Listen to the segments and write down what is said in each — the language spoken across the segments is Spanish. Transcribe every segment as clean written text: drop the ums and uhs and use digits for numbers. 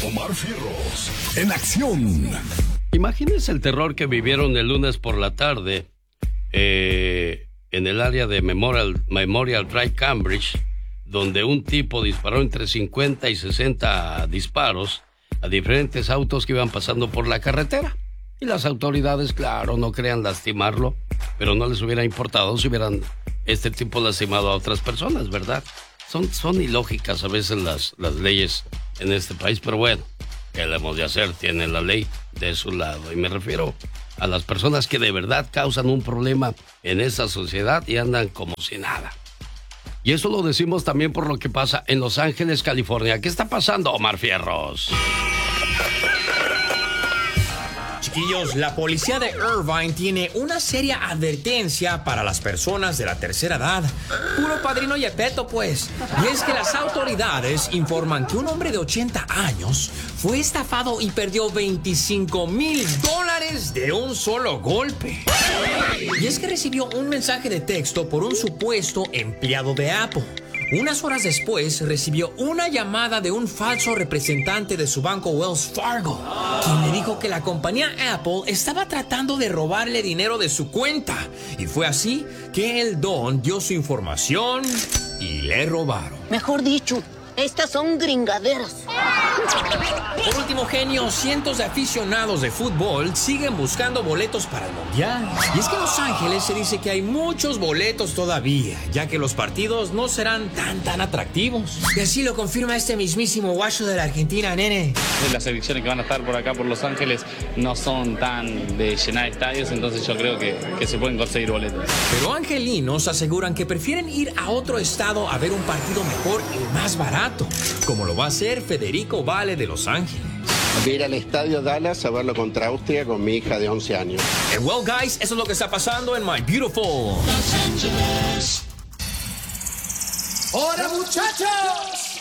Omar Fierros, en acción. Imagínense el terror que vivieron el lunes por la tarde en el área de Memorial Drive, Cambridge, donde un tipo disparó entre 50 y 60 disparos a diferentes autos que iban pasando por la carretera. Y las autoridades, claro, no querían lastimarlo, pero no les hubiera importado si hubieran este tipo lastimado a otras personas, ¿verdad? Son ilógicas a veces las leyes en este país, pero bueno, ¿qué le hemos de hacer? Tiene la ley de su lado. Y me refiero a las personas que de verdad causan un problema en esta sociedad y andan como si nada. Y eso lo decimos también por lo que pasa en Los Ángeles, California. ¿Qué está pasando, Omar Fierros? Chiquillos, la policía de Irvine tiene una seria advertencia para las personas de la tercera edad. Puro padrino Yepeto, pues. Y es que las autoridades informan que un hombre de 80 años fue estafado y perdió $25,000 de un solo golpe. Y es que recibió un mensaje de texto por un supuesto empleado de Apple. Unas horas después recibió una llamada de un falso representante de su banco Wells Fargo, quien le dijo que la compañía Apple estaba tratando de robarle dinero de su cuenta. Y fue así que el don dio su información y le robaron. Mejor dicho, estas son gringaderas. Por último, genio, cientos de aficionados de fútbol siguen buscando boletos para el Mundial. Y es que en Los Ángeles se dice que hay muchos boletos todavía, ya que los partidos no serán tan atractivos. Y así lo confirma este mismísimo guacho de la Argentina, nene. Las selecciones que van a estar por acá, por Los Ángeles, no son tan de llenar estadios, entonces yo creo que se pueden conseguir boletos. Pero angelinos aseguran que prefieren ir a otro estado a ver un partido mejor y más barato, como lo va a hacer Federico Vale de Los Ángeles. Voy a ir al estadio Dallas a verlo contra Austria con mi hija de 11 años. And well, guys, eso es lo que está pasando en My Beautiful Los Angeles. ¡Hola, muchachos!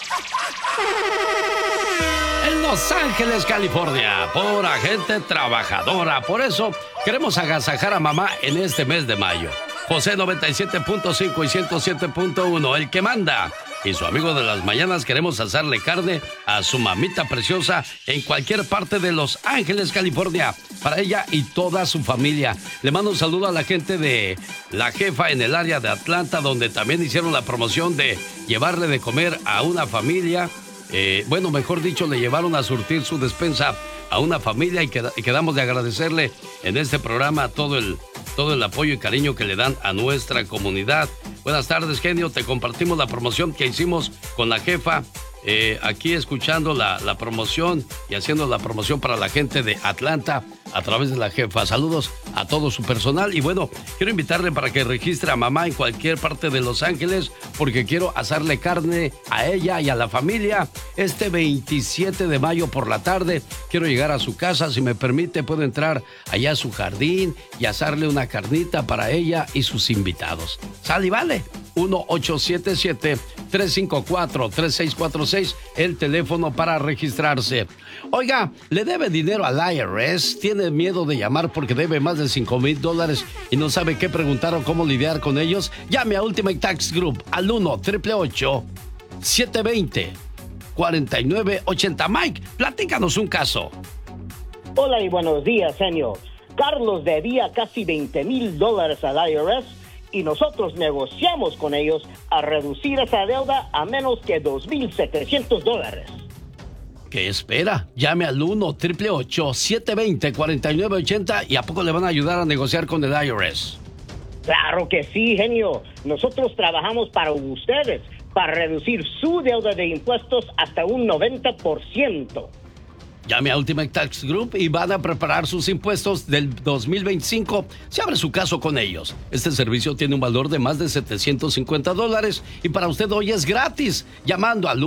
En Los Ángeles, California, pura gente trabajadora. Por eso queremos agasajar a mamá en este mes de mayo. José 97.5 y 107.1, el que manda. Y su amigo de las mañanas queremos asarle carne a su mamita preciosa en cualquier parte de Los Ángeles, California, para ella y toda su familia. Le mando un saludo a la gente de La Jefa en el área de Atlanta, donde también hicieron la promoción de llevarle de comer a una familia. Bueno, mejor dicho, le llevaron a surtir su despensa a una familia y quedamos de agradecerle en este programa todo el apoyo y cariño que le dan a nuestra comunidad. Buenas tardes, genio. Te compartimos la promoción que hicimos con La Jefa. Aquí escuchando la promoción y haciendo la promoción para la gente de Atlanta a través de La Jefa. Saludos a todo su personal. Y bueno, quiero invitarle para que registre a mamá en cualquier parte de Los Ángeles, porque quiero asarle carne a ella y a la familia este 27 de mayo por la tarde. Quiero llegar a su casa. Si me permite, puedo entrar allá a su jardín y asarle una carnita para ella y sus invitados. ¿Sale y vale? 1-877-354-3646, el teléfono para registrarse. Oiga, ¿le debe dinero al IRS? ¿Tiene miedo de llamar porque debe más de $5,000 y no sabe qué preguntar o cómo lidiar con ellos? Llame a Ultimate Tax Group al 1-888-720-4980. Mike, platícanos un caso. Hola y buenos días, señor. Carlos debía casi $20,000 al IRS y nosotros negociamos con ellos a reducir esa deuda a menos que $2,700. ¿Qué espera? Llame al 1-888-720-4980 y ¿a poco le van a ayudar a negociar con el IRS? Claro que sí, genio. Nosotros trabajamos para ustedes, para reducir su deuda de impuestos hasta un 90%. Llame a Ultimate Tax Group y van a preparar sus impuestos del 2025. Se abre su caso con ellos. Este servicio tiene un valor de más de $750 y para usted hoy es gratis. Llamando al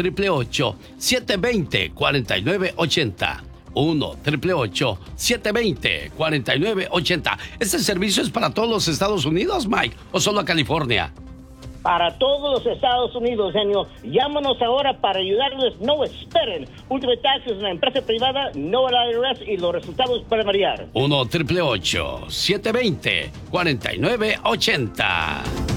1-888-720-4980. 1-888-720-4980. ¿Este servicio es para todos los Estados Unidos, Mike, o solo a California? Para todos los Estados Unidos, genio. Llámanos ahora para ayudarles. No esperen. Ultimate Tax es una empresa privada, no el IRS, y los resultados pueden variar. 1-888-720-4980.